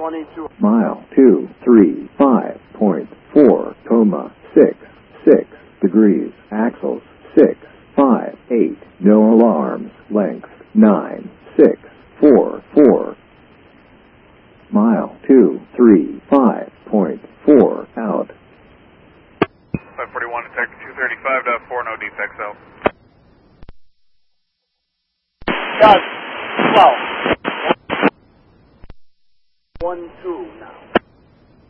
182. Mile 235.4, 6 degrees, axles 658, no alarms, length 9644. Mile 235.4 out. 541 detected 235.4, no defects out. Yes, 12. 1-2 now.